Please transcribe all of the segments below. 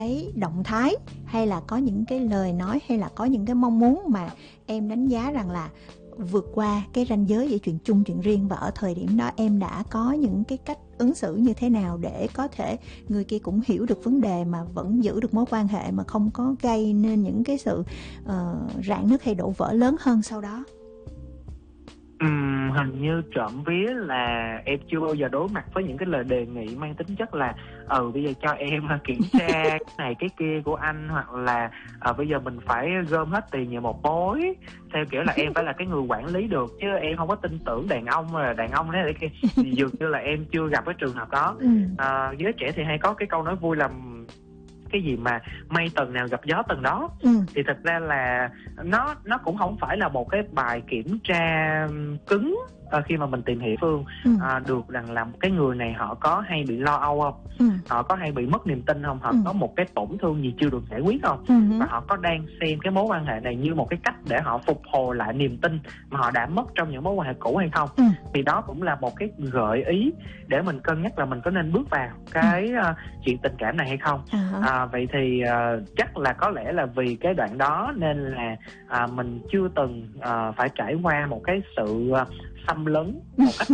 cái động thái hay là có những cái lời nói hay là có những cái mong muốn mà em đánh giá rằng là vượt qua cái ranh giới giữa chuyện chung chuyện riêng, và ở thời điểm đó em đã có những cái cách ứng xử như thế nào để có thể người kia cũng hiểu được vấn đề mà vẫn giữ được mối quan hệ mà không có gây nên những cái sự rạn nứt hay đổ vỡ lớn hơn sau đó? Hình như trộm vía là em chưa bao giờ đối mặt với những cái lời đề nghị mang tính chất là bây giờ cho em kiểm tra cái này cái kia của anh, hoặc là bây giờ mình phải gom hết tiền về một mối, theo kiểu là em phải là cái người quản lý được, chứ em không có tin tưởng đàn ông là đàn ông đấy kia. Dường như là em chưa gặp cái trường hợp đó. Giới trẻ thì hay có cái câu nói vui là cái gì mà mây tầng nào gặp gió tầng đó. Thì thật ra là nó cũng không phải là một cái bài kiểm tra cứng khi mà mình tìm hiểu Phương được rằng là cái người này họ có hay bị lo âu không, họ có hay bị mất niềm tin không, họ có một cái tổn thương gì chưa được giải quyết không, và họ có đang xem cái mối quan hệ này như một cái cách để họ phục hồi lại niềm tin mà họ đã mất trong những mối quan hệ cũ hay không. Thì đó cũng là một cái gợi ý để mình cân nhắc là mình có nên bước vào cái chuyện tình cảm này hay không. Vậy thì chắc là có lẽ là vì cái đoạn đó nên là mình chưa từng phải trải qua một cái sự xâm lấn một cách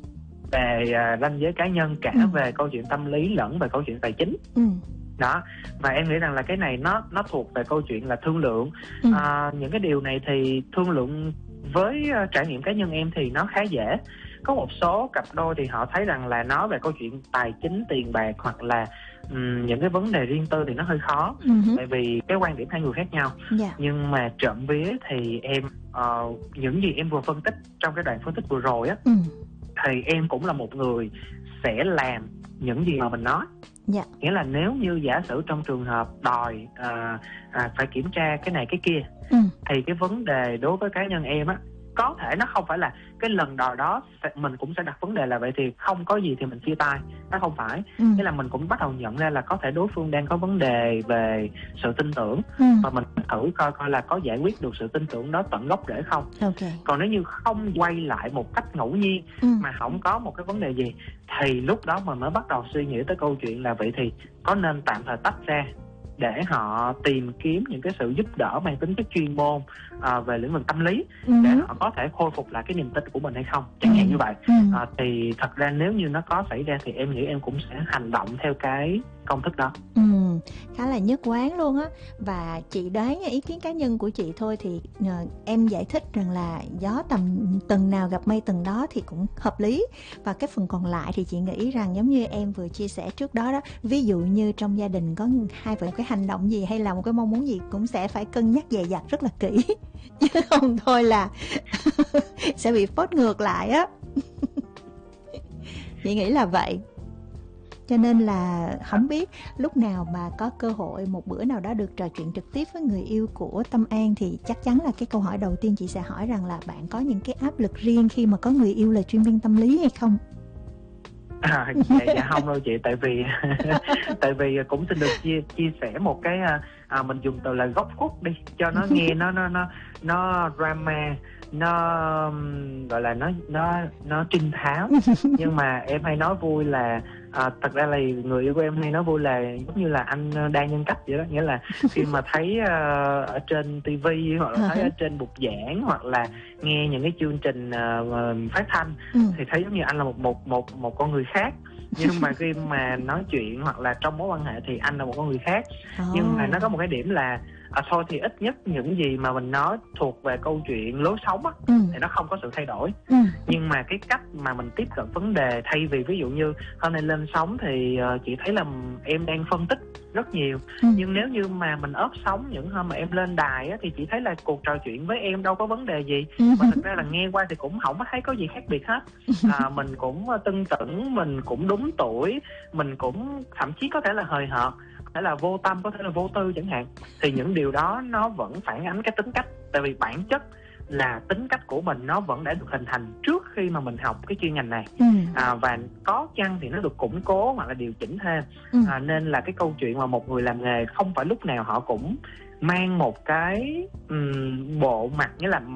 về ranh giới cá nhân, cả về câu chuyện tâm lý lẫn về câu chuyện tài chính. Đó, và em nghĩ rằng là cái này nó thuộc về câu chuyện là thương lượng. Những cái điều này thì thương lượng với trải nghiệm cá nhân em thì nó khá dễ. Có một số cặp đôi thì họ thấy rằng là nói về câu chuyện tài chính, tiền bạc hoặc là những cái vấn đề riêng tư thì nó hơi khó, tại vì cái quan điểm hai người khác nhau. Nhưng mà trộm vía thì em những gì em vừa phân tích trong cái đoạn phân tích vừa rồi á, thì em cũng là một người sẽ làm những gì mà mình nói. Nghĩa là nếu như giả sử trong trường hợp đòi phải kiểm tra cái này cái kia, thì cái vấn đề đối với cá nhân em á, có thể nó không phải là cái lần đòi đó mình cũng sẽ đặt vấn đề là vậy thì không có gì thì mình chia tay. Nó không phải. Nghĩa là mình cũng bắt đầu nhận ra là có thể đối phương đang có vấn đề về sự tin tưởng, và mình thử coi là có giải quyết được sự tin tưởng đó tận gốc rễ không. Còn nếu như không quay lại một cách ngẫu nhiên mà không có một cái vấn đề gì, thì lúc đó mình mới bắt đầu suy nghĩ tới câu chuyện là vậy thì có nên tạm thời tách ra để họ tìm kiếm những cái sự giúp đỡ mang tính chất chuyên môn về lĩnh vực tâm lý, để họ có thể khôi phục lại cái niềm tin của mình hay không, chẳng hạn như vậy. Thì thật ra nếu như nó có xảy ra thì em nghĩ em cũng sẽ hành động theo cái công thức đó. Khá là nhất quán luôn á. Và chị đoán ý kiến cá nhân của chị thôi, thì em giải thích rằng là gió tầng nào gặp mây tầng đó thì cũng hợp lý. Và cái phần còn lại thì chị nghĩ rằng giống như em vừa chia sẻ trước đó đó, ví dụ như trong gia đình có hai vợ cái hành động gì hay là một cái mong muốn gì cũng sẽ phải cân nhắc dè dặt rất là kỹ, chứ không thôi là sẽ bị phốt ngược lại á. Chị nghĩ là vậy. Cho nên là không biết lúc nào mà có cơ hội một bữa nào đó được trò chuyện trực tiếp với người yêu của Tâm An, thì chắc chắn là cái câu hỏi đầu tiên chị sẽ hỏi rằng là bạn có những cái áp lực riêng khi mà có người yêu là chuyên viên tâm lý hay không? Dạ không đâu chị, tại vì cũng xin được chia sẻ một cái mình dùng từ là góc khuất đi cho nó nghe nó drama, nó gọi là nó trinh thám. Nhưng mà em hay nói vui là thật ra là người yêu của em hay nói vui là giống như là anh đa nhân cách vậy đó. Nghĩa là khi mà thấy ở trên tivi hoặc là thấy ở trên bục giảng hoặc là nghe những cái chương trình phát thanh thì thấy giống như anh là một con người khác. Nhưng mà khi mà nói chuyện hoặc là trong mối quan hệ thì anh là một con người khác. Nhưng mà nó có một cái điểm là thôi thì ít nhất những gì mà mình nói thuộc về câu chuyện lối sống á, thì nó không có sự thay đổi. Nhưng mà cái cách mà mình tiếp cận vấn đề, thay vì ví dụ như hôm nay lên sóng thì chị thấy là em đang phân tích rất nhiều, nhưng nếu như mà mình ốp sóng những hôm mà em lên đài á, thì chị thấy là cuộc trò chuyện với em đâu có vấn đề gì, mà thực ra là nghe qua thì cũng không thấy có gì khác biệt hết. Mình cũng tưng tửng, mình cũng đúng tuổi, mình cũng thậm chí có thể là hời hợt, có thể là vô tâm, có thể là vô tư chẳng hạn. Thì những điều đó nó vẫn phản ánh cái tính cách, tại vì bản chất là tính cách của mình nó vẫn đã được hình thành trước khi mà mình học cái chuyên ngành này. Và có chăng thì nó được củng cố hoặc là điều chỉnh thêm. Nên là cái câu chuyện mà một người làm nghề không phải lúc nào họ cũng mang một cái bộ mặt, nghĩa là